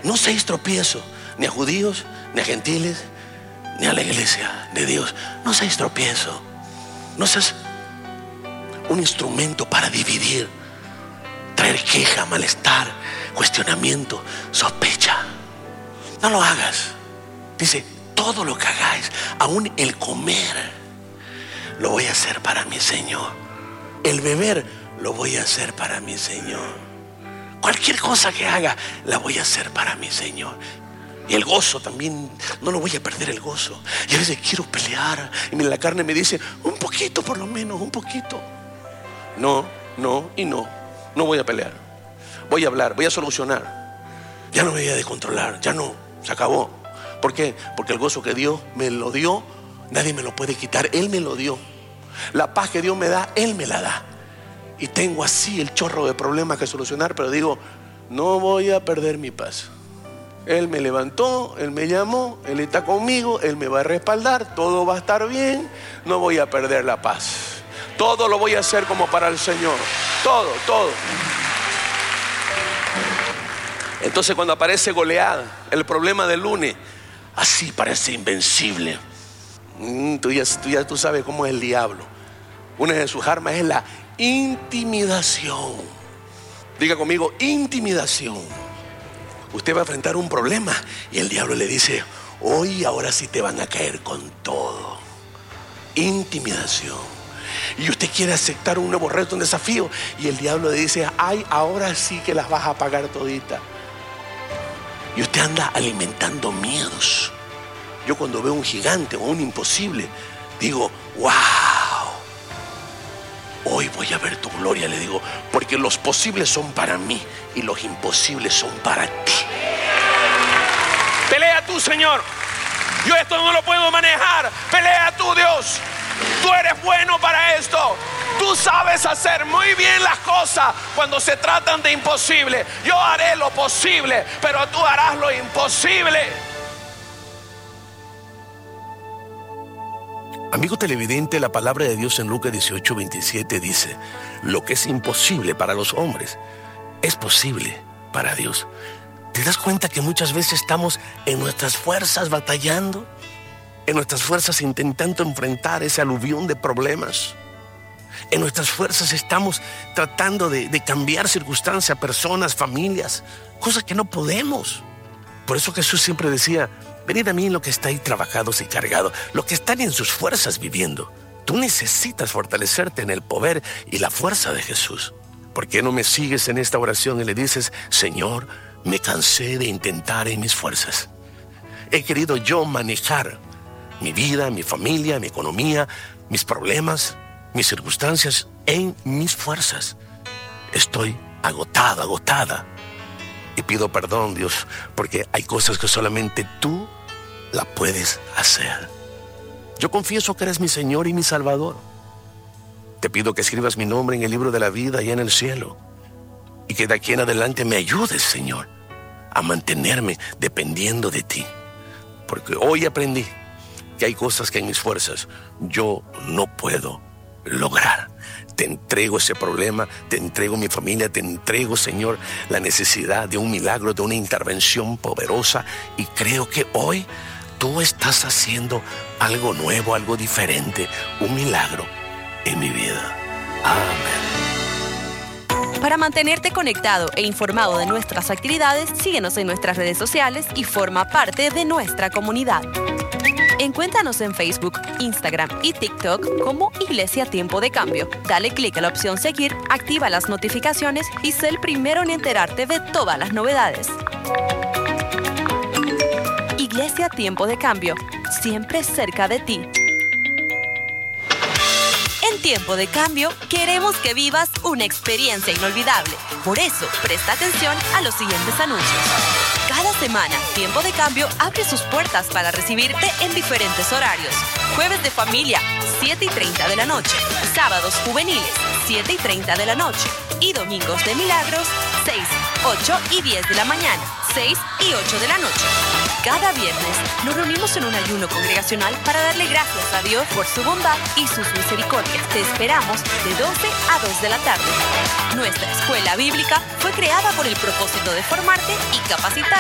No seis tropiezo, ni a judíos, ni a gentiles, ni a la iglesia de Dios. No seis tropiezo. No seas un instrumento para dividir, traer queja, malestar, cuestionamiento, sospecha. No lo hagas. Dice, todo lo que hagáis, aún el comer, lo voy a hacer para mi Señor. El beber, lo voy a hacer para mi Señor. Cualquier cosa que haga, la voy a hacer para mi Señor. Y el gozo también, no lo voy a perder el gozo. Y a veces quiero pelear, y la carne me dice, un poquito por lo menos, un poquito. No voy a pelear. Voy a hablar, voy a solucionar. Ya no me voy a descontrolar, ya no, se acabó. ¿Por qué? Porque el gozo que Dios me lo dio, nadie me lo puede quitar. Él me lo dio. La paz que Dios me da, Él me la da. Y tengo así el chorro de problemas que solucionar, pero digo, no voy a perder mi paz. Él me levantó, Él me llamó, Él está conmigo, Él me va a respaldar, todo va a estar bien, no voy a perder la paz. Todo lo voy a hacer como para el Señor. Todo. Entonces cuando aparece Goliat, el problema del lunes, así parece invencible. Tú sabes cómo es el diablo. Una de sus armas es la intimidación. Diga conmigo, intimidación. Usted va a enfrentar un problema y el diablo le dice, hoy ahora sí te van a caer con todo. Intimidación. Y usted quiere aceptar un nuevo reto, un desafío, y el diablo le dice, ay, ahora sí que las vas a pagar todita. Y usted anda alimentando miedos. Yo cuando veo un gigante o un imposible, digo, wow, hoy voy a ver tu gloria, le digo, porque los posibles son para mí y los imposibles son para ti. Pelea tú, Señor. Yo esto no lo puedo manejar. Pelea tú, Dios. Tú eres bueno para esto. Tú sabes hacer muy bien las cosas cuando se tratan de imposible. Yo haré lo posible, pero tú harás lo imposible. Amigo televidente, la palabra de Dios en Lucas 18:27 dice, lo que es imposible para los hombres es posible para Dios. ¿Te das cuenta que muchas veces estamos en nuestras fuerzas batallando? En nuestras fuerzas intentando enfrentar ese aluvión de problemas. En nuestras fuerzas estamos tratando de cambiar circunstancias, personas, familias, cosas que no podemos. Por eso Jesús siempre decía, venid a mí lo que estáis trabajados y cargados, los que están en sus fuerzas viviendo. Tú necesitas fortalecerte en el poder y la fuerza de Jesús. ¿Por qué no me sigues en esta oración y le dices, Señor, me cansé de intentar en mis fuerzas? He querido yo manejar mi vida, mi familia, mi economía, mis problemas, mis circunstancias en mis fuerzas. Estoy agotado, agotada. Y pido perdón, Dios, porque hay cosas que solamente tú la puedes hacer. Yo confieso que eres mi Señor y mi Salvador. Te pido que escribas mi nombre en el libro de la vida y en el cielo. Y que de aquí en adelante me ayudes, Señor, a mantenerme dependiendo de ti. Porque hoy aprendí que hay cosas que en mis fuerzas yo no puedo lograr. Te entrego ese problema, te entrego mi familia, te entrego, Señor, la necesidad de un milagro, de una intervención poderosa. Y creo que hoy tú estás haciendo algo nuevo, algo diferente, un milagro en mi vida. Amén. Para mantenerte conectado e informado de nuestras actividades, síguenos en nuestras redes sociales y forma parte de nuestra comunidad. Encuéntranos en Facebook, Instagram y TikTok como Iglesia Tiempo de Cambio. Dale clic a la opción Seguir, activa las notificaciones y sé el primero en enterarte de todas las novedades. Iglesia Tiempo de Cambio, siempre cerca de ti. En Tiempo de Cambio, queremos que vivas una experiencia inolvidable. Por eso, presta atención a los siguientes anuncios. Cada semana, Tiempo de Cambio abre sus puertas para recibirte en diferentes horarios. Jueves de familia, 7:30 de la noche. Sábados juveniles, 7:30 de la noche. Y domingos de milagros, 6, 8 y 10 de la mañana, 6 y 8 de la noche. Cada viernes nos reunimos en un ayuno congregacional para darle gracias a Dios por su bondad y sus misericordias. Te esperamos de 12 a 2 de la tarde. Nuestra escuela bíblica fue creada por el propósito de formarte y capacitar